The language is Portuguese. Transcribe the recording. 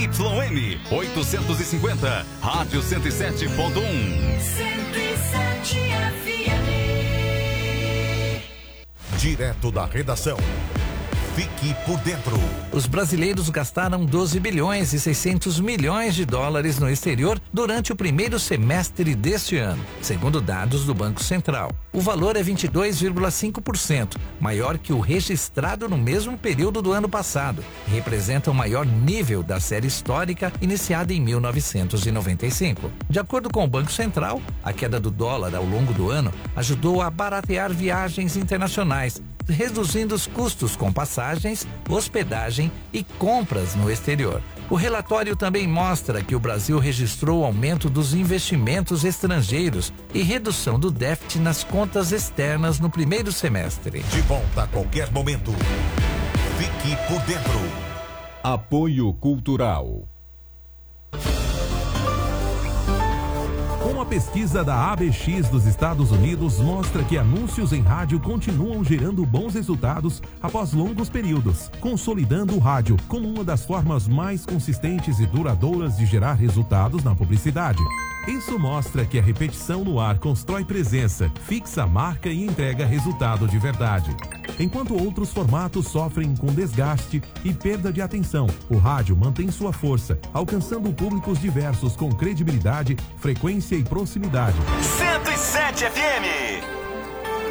YM 850, Rádio 107.1. 107 FM. Direto da redação. Fique por dentro. Os brasileiros gastaram 12 bilhões e 600 milhões de dólares no exterior durante o primeiro semestre deste ano, segundo dados do Banco Central. O valor é 22,5%, maior que o registrado no mesmo período do ano passado, e representa o maior nível da série histórica iniciada em 1995. De acordo com o Banco Central, a queda do dólar ao longo do ano ajudou a baratear viagens internacionais, reduzindo os custos com passagens, hospedagem e compras no exterior. O relatório também mostra que o Brasil registrou aumento dos investimentos estrangeiros e redução do déficit nas contas externas no primeiro semestre. De volta a qualquer momento. Fique por dentro. Apoio Cultural. Uma pesquisa da ABX dos Estados Unidos mostra que anúncios em rádio continuam gerando bons resultados após longos períodos, consolidando o rádio como uma das formas mais consistentes e duradouras de gerar resultados na publicidade. Isso mostra que a repetição no ar constrói presença, fixa a marca e entrega resultado de verdade. Enquanto outros formatos sofrem com desgaste e perda de atenção, o rádio mantém sua força, alcançando públicos diversos com credibilidade, frequência e proximidade. 107 FM.